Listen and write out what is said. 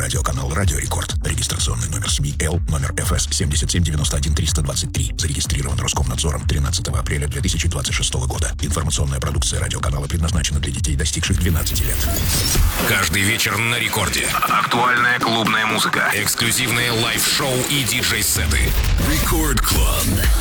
Радиоканал «Радио Рекорд». Регистрационный номер СМИ Л, номер ФС 7791-323. Зарегистрирован Роскомнадзором 13 апреля 2026 года. Информационная продукция радиоканала предназначена для детей, достигших 12 лет. Каждый вечер на Рекорде. Актуальная клубная музыка, эксклюзивные лайв-шоу и диджей-сеты. Рекорд Клаб.